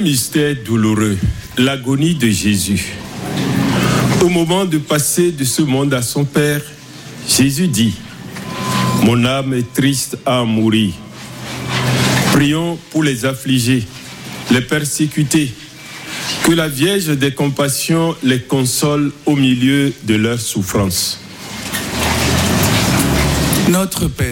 mystère douloureux, l'agonie de Jésus. Au moment de passer de ce monde à son Père, Jésus dit « Mon âme est triste à mourir. » Prions pour les affligés, les persécutés, que la Vierge des compassions les console au milieu de leurs souffrances. Notre Père,